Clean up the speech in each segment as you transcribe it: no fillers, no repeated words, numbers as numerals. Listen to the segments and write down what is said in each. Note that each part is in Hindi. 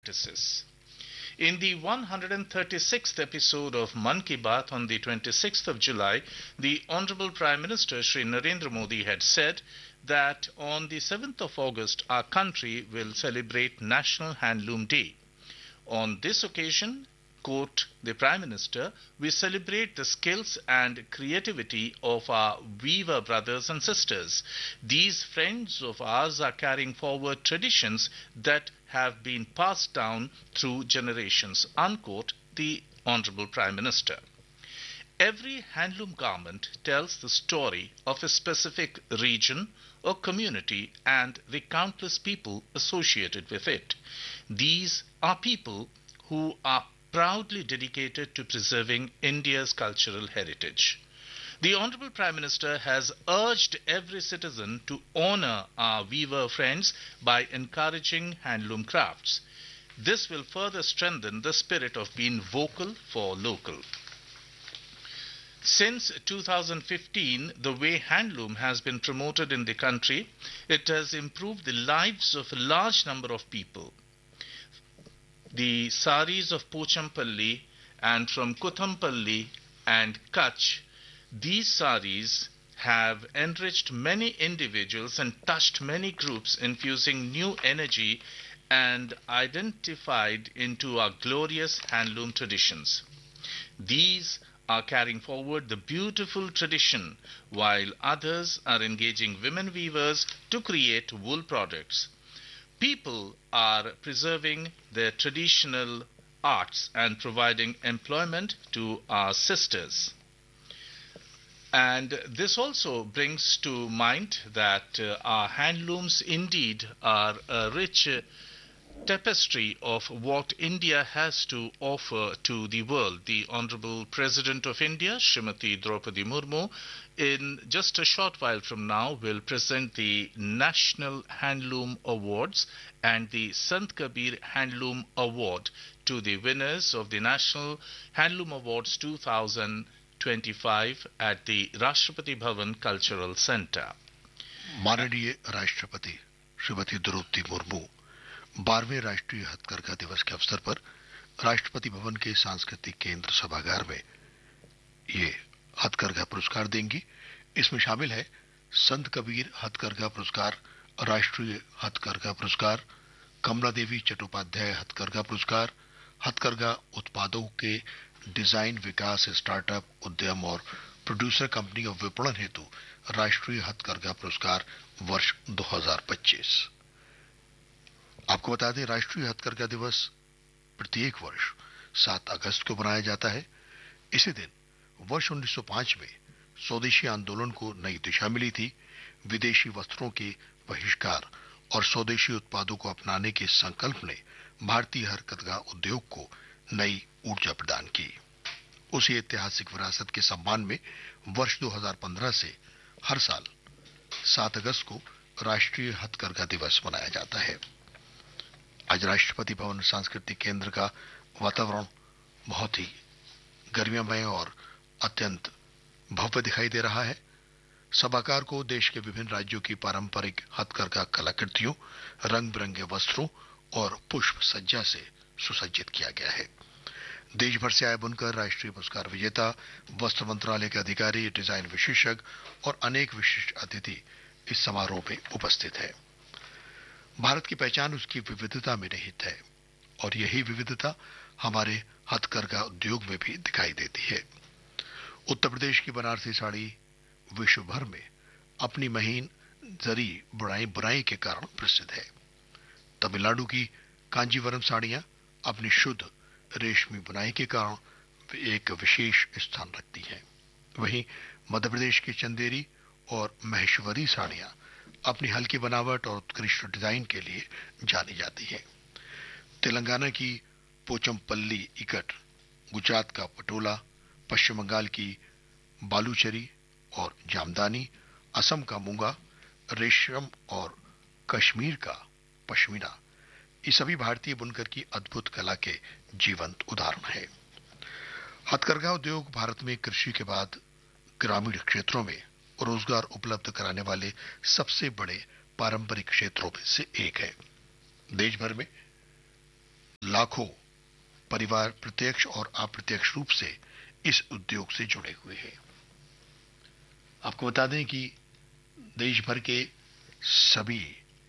practices. In the 136th episode of Mann Ki Baat on the 26th of July, the Honorable Prime Minister Shri Narendra Modi had said that on the 7th of August our country will celebrate National Handloom Day. On this occasion, quote the Prime Minister, we celebrate the skills and creativity of our weaver brothers and sisters. These friends of ours are carrying forward traditions that have been passed down through generations, unquote the Honorable Prime Minister. Every handloom garment tells the story of a specific region or community and the countless people associated with it. These are people who are proudly dedicated to preserving India's cultural heritage. The Honorable Prime Minister has urged every citizen to honor our weaver friends by encouraging handloom crafts. This will further strengthen the spirit of being vocal for local. Since 2015, the way handloom has been promoted in the country, it has improved the lives of a large number of people. The saris of Pochampalli and from Kuthampalli and Kutch, these saris have enriched many individuals and touched many groups, infusing new energy and identified into our glorious handloom traditions. These are carrying forward the beautiful tradition, while others are engaging women weavers to create wool products. People are preserving their traditional arts and providing employment to our sisters. And this also brings to mind that our handlooms indeed are a rich tapestry of what India has to offer to the world. The Honorable President of India, Srimati Draupadi Murmu, in just a short while from now will present the National Handloom Awards and the Sant Kabir Handloom Award to the winners of the National Handloom Awards 2025 at the Rashtrapati Bhavan Cultural Center. माननीय राष्ट्रपति श्रीमती द्रौपदी मुर्मू 12वें राष्ट्रीय हथकरघा दिवस के अवसर पर राष्ट्रपति भवन के सांस्कृतिक केंद्र सभागार में ये हथकरघा पुरस्कार देंगी। इसमें शामिल है संत कबीर हथकरघा पुरस्कार, राष्ट्रीय हथकरघा पुरस्कार, कमला देवी चट्टोपाध्याय हथकरघा पुरस्कार, हथकरघा उत्पादों के डिजाइन विकास स्टार्टअप उद्यम और प्रोड्यूसर कंपनी और विपणन हेतु राष्ट्रीय हथकरघा पुरस्कार वर्ष 2025। आपको बता दें, राष्ट्रीय हथकरघा दिवस प्रत्येक वर्ष 7 अगस्त को मनाया जाता है। इसी दिन वर्ष 1905 में स्वदेशी आंदोलन को नई दिशा मिली थी। विदेशी वस्त्रों के बहिष्कार और स्वदेशी उत्पादों को अपनाने के संकल्प ने भारतीय हथकरघा उद्योग को नई ऊर्जा प्रदान की। उसी ऐतिहासिक विरासत के सम्मान में वर्ष 2015 से हर साल 7 अगस्त को राष्ट्रीय हथकरघा दिवस मनाया जाता है। आज राष्ट्रपति भवन सांस्कृतिक केंद्र का वातावरण बहुत ही गर्मियामय और अत्यंत भव्य दिखाई दे रहा है। सभागार को देश के विभिन्न राज्यों की पारंपरिक हथकरघा कलाकृतियों, रंग बिरंगे वस्त्रों और पुष्प सज्जा से सुसज्जित किया गया है। देश भर से आए बुनकर, राष्ट्रीय पुरस्कार विजेता, वस्त्र मंत्रालय के अधिकारी, डिजाइन विशेषज्ञ और अनेक विशिष्ट अतिथि इस समारोह में उपस्थित है। भारत की पहचान उसकी विविधता में निहित है और यही विविधता हमारे हथकरघा उद्योग में भी दिखाई देती है। उत्तर प्रदेश की बनारसी साड़ी विश्व भर में अपनी महीन जरी बुनाई के कारण प्रसिद्ध है। तमिलनाडु की कांजीवरम साड़ियां अपनी शुद्ध रेशमी बुनाई के कारण एक विशेष स्थान रखती हैं। वहीं मध्य प्रदेश की चंदेरी और महेश्वरी साड़ियां अपनी हल्की बनावट और उत्कृष्ट डिजाइन के लिए जानी जाती है। तेलंगाना की पोचमपल्ली इकट, गुजरात का पटोला, पश्चिम बंगाल की बालूचरी और जामदानी, असम का मूंगा, रेशम और कश्मीर का पश्मीना, ये सभी भारतीय बुनकर की अद्भुत कला के जीवंत उदाहरण है। हथकरघा उद्योग भारत में कृषि के बाद ग्रामीण क्षेत्रों में रोजगार उपलब्ध कराने वाले सबसे बड़े पारंपरिक क्षेत्रों में से एक है। देश भर में लाखों परिवार प्रत्यक्ष और अप्रत्यक्ष रूप से इस उद्योग से जुड़े हुए हैं। आपको बता दें कि देश भर के सभी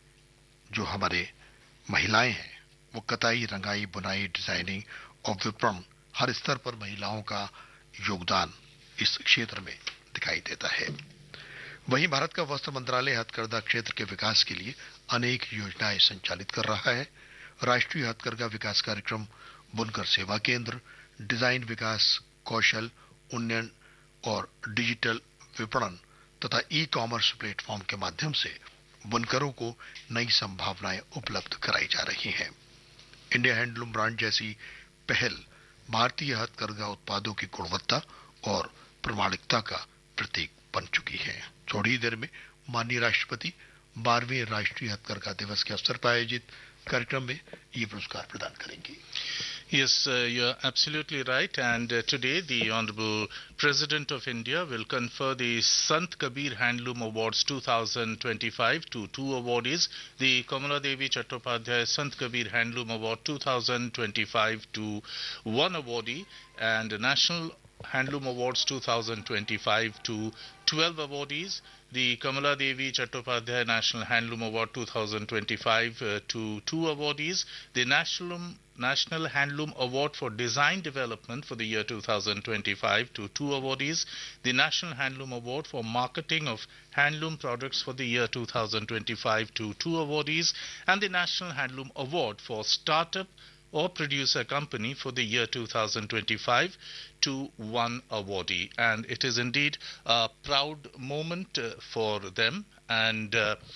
जो हमारे महिलाएं हैं वो कताई, रंगाई, बुनाई, डिजाइनिंग और विपणन हर स्तर पर महिलाओं का योगदान इस क्षेत्र में दिखाई देता है। वहीं भारत का वस्त्र मंत्रालय हथकरघा क्षेत्र के विकास के लिए अनेक योजनाएं संचालित कर रहा है। राष्ट्रीय हथकरघा विकास कार्यक्रम, बुनकर सेवा केंद्र, डिजाइन विकास, कौशल उन्नयन और डिजिटल विपणन तथा ई कॉमर्स प्लेटफॉर्म के माध्यम से बुनकरों को नई संभावनाएं उपलब्ध कराई जा रही हैं। इंडिया हैंडलूम ब्रांड जैसी पहल भारतीय हथकरघा उत्पादों की गुणवत्ता और प्रामाणिकता का प्रतीक बन चुकी है। थोड़ी देर में माननीय राष्ट्रपति 12वें राष्ट्रीय हथकरघा दिवस के अवसर पर आयोजित कार्यक्रम में ये पुरस्कार प्रदान करेंगे। Yes, you're absolutely right. And today, the Honorable President of India will confer the Sant Kabir Handloom Awards 2025 to two awardees. The Kamala Devi Chattopadhyay Sant Kabir Handloom Award 2025 to one awardee, and National Handloom Awards 2025 to 12 awardees. The Kamala Devi Chattopadhyay National Handloom Award 2025 to two awardees. The National Handloom Award for Design Development for the year 2025 to two awardees. The National Handloom Award for Marketing of Handloom Products for the year 2025 to two awardees. And the National Handloom Award for Startup or Producer Company for the year 2025 to one awardee. And it is indeed a proud moment for them, and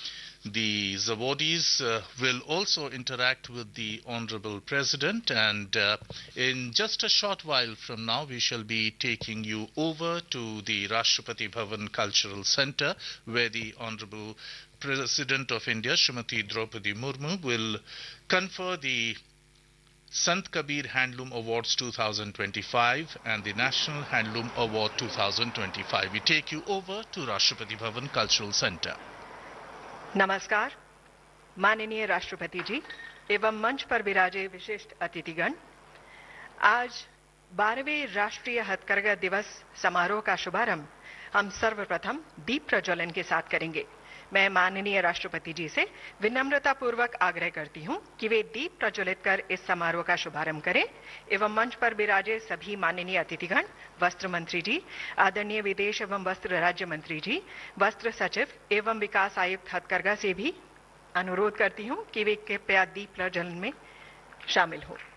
these awardees will also interact with the Honorable President, and in just a short while from now we shall be taking you over to the Rashtrapati Bhavan Cultural Center, where the Honorable President of India, Srimati Draupadi Murmu, will confer the Sant Kabir Handloom Awards 2025 and the National Handloom Award 2025. We take you over to Rashtrapati Bhavan Cultural Center. नमस्कार, माननीय राष्ट्रपति जी एवं मंच पर विराजे विशिष्ट अतिथिगण। आज 12वें राष्ट्रीय हथकरघा दिवस समारोह का शुभारंभ हम सर्वप्रथम दीप प्रज्वलन के साथ करेंगे। मैं माननीय राष्ट्रपति जी से विनम्रता पूर्वक आग्रह करती हूं कि वे दीप प्रज्वलित कर इस समारोह का शुभारंभ करें एवं मंच पर विराजे सभी माननीय अतिथिगण, वस्त्र मंत्री जी, आदरणीय विदेश एवं वस्त्र राज्य मंत्री जी, वस्त्र सचिव एवं विकास आयुक्त हथकरघा से भी अनुरोध करती हूं कि वे कृपया दीप प्रज्वलन में शामिल हों।